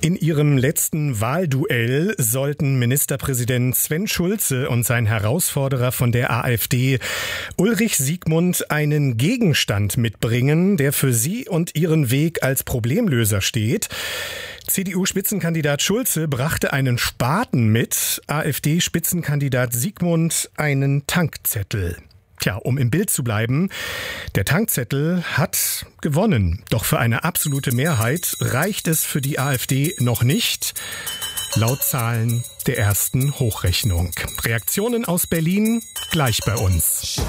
In ihrem letzten Wahlduell sollten Ministerpräsident Sven Schulze und sein Herausforderer von der AfD Ulrich Siegmund einen Gegenstand mitbringen, der für sie und ihren Weg als Problemlöser steht. CDU-Spitzenkandidat Schulze brachte einen Spaten mit, AfD-Spitzenkandidat Siegmund einen Tankzettel. Tja, um im Bild zu bleiben, der Tankzettel hat gewonnen. Doch für eine absolute Mehrheit reicht es für die AfD noch nicht, laut Zahlen der ersten Hochrechnung. Reaktionen aus Berlin gleich bei uns.